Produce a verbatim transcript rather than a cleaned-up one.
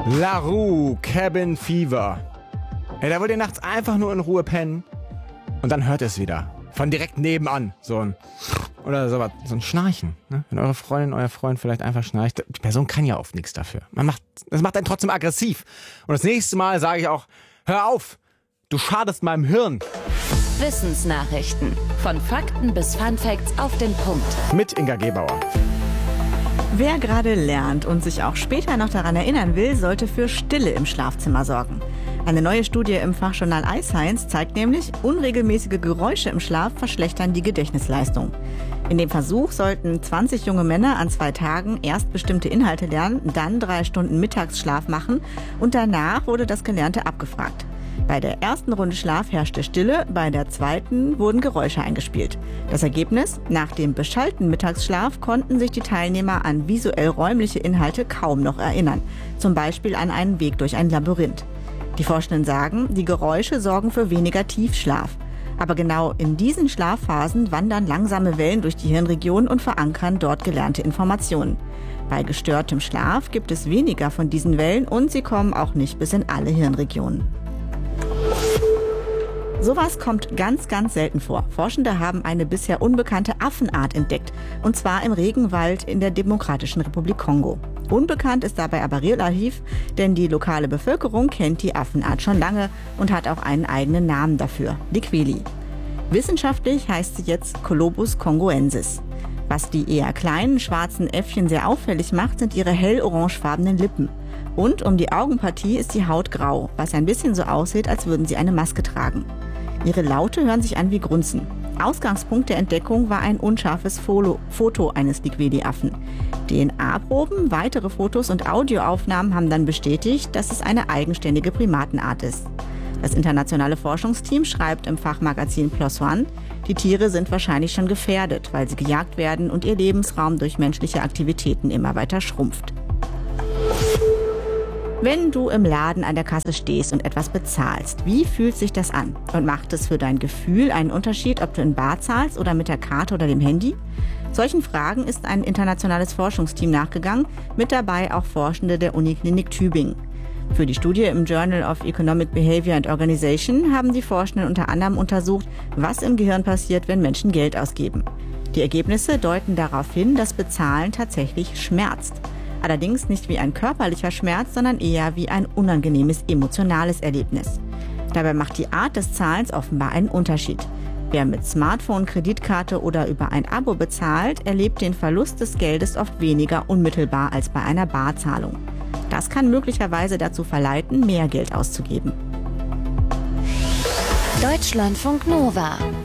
La Rue, Cabin Fever. Ja, da wollt ihr nachts einfach nur in Ruhe pennen und dann hört es wieder. Von direkt nebenan. So ein oder sowas, so ein Schnarchen. Ne? Wenn eure Freundin, euer Freund vielleicht einfach schnarcht, die Person kann ja oft nichts dafür. Man macht, das macht einen trotzdem aggressiv. Und das nächste Mal sage ich auch, hör auf, du schadest meinem Hirn. Wissensnachrichten. Von Fakten bis Funfacts auf den Punkt. Mit Inga Gebauer. Wer gerade lernt und sich auch später noch daran erinnern will, sollte für Stille im Schlafzimmer sorgen. Eine neue Studie im Fachjournal iScience zeigt nämlich, unregelmäßige Geräusche im Schlaf verschlechtern die Gedächtnisleistung. In dem Versuch sollten zwanzig junge Männer an zwei Tagen erst bestimmte Inhalte lernen, dann drei Stunden Mittagsschlaf machen und danach wurde das Gelernte abgefragt. Bei der ersten Runde Schlaf herrschte Stille, bei der zweiten wurden Geräusche eingespielt. Das Ergebnis? Nach dem beschallten Mittagsschlaf konnten sich die Teilnehmer an visuell-räumliche Inhalte kaum noch erinnern. Zum Beispiel an einen Weg durch ein Labyrinth. Die Forschenden sagen, die Geräusche sorgen für weniger Tiefschlaf. Aber genau in diesen Schlafphasen wandern langsame Wellen durch die Hirnregion und verankern dort gelernte Informationen. Bei gestörtem Schlaf gibt es weniger von diesen Wellen und sie kommen auch nicht bis in alle Hirnregionen. Sowas kommt ganz, ganz selten vor. Forschende haben eine bisher unbekannte Affenart entdeckt, und zwar im Regenwald in der Demokratischen Republik Kongo. Unbekannt ist dabei aber relativ, denn die lokale Bevölkerung kennt die Affenart schon lange und hat auch einen eigenen Namen dafür, Likweli. Wissenschaftlich heißt sie jetzt Colobus congoensis. Was die eher kleinen schwarzen Äffchen sehr auffällig macht, sind ihre hell-orangefarbenen Lippen. Und um die Augenpartie ist die Haut grau, was ein bisschen so aussieht, als würden sie eine Maske tragen. Ihre Laute hören sich an wie Grunzen. Ausgangspunkt der Entdeckung war ein unscharfes Folo- Foto eines Likweli-Affen. D N A-Proben, weitere Fotos und Audioaufnahmen haben dann bestätigt, dass es eine eigenständige Primatenart ist. Das internationale Forschungsteam schreibt im Fachmagazin PLOS ONE, die Tiere sind wahrscheinlich schon gefährdet, weil sie gejagt werden und ihr Lebensraum durch menschliche Aktivitäten immer weiter schrumpft. Wenn du im Laden an der Kasse stehst und etwas bezahlst, wie fühlt sich das an? Und macht es für dein Gefühl einen Unterschied, ob du in bar zahlst oder mit der Karte oder dem Handy? Solchen Fragen ist ein internationales Forschungsteam nachgegangen, mit dabei auch Forschende der Uniklinik Tübingen. Für die Studie im Journal of Economic Behavior and Organization haben die Forschenden unter anderem untersucht, was im Gehirn passiert, wenn Menschen Geld ausgeben. Die Ergebnisse deuten darauf hin, dass Bezahlen tatsächlich schmerzt. Allerdings nicht wie ein körperlicher Schmerz, sondern eher wie ein unangenehmes emotionales Erlebnis. Dabei macht die Art des Zahlens offenbar einen Unterschied. Wer mit Smartphone, Kreditkarte oder über ein Abo bezahlt, erlebt den Verlust des Geldes oft weniger unmittelbar als bei einer Barzahlung. Das kann möglicherweise dazu verleiten, mehr Geld auszugeben. Deutschlandfunk Nova.